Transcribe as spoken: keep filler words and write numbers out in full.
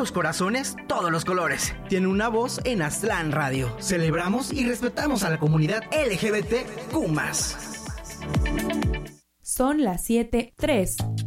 los corazones, todos los colores. Tiene una voz en Aztlán Radio. Celebramos y respetamos a la comunidad L G B T Q más. Son las siete tres.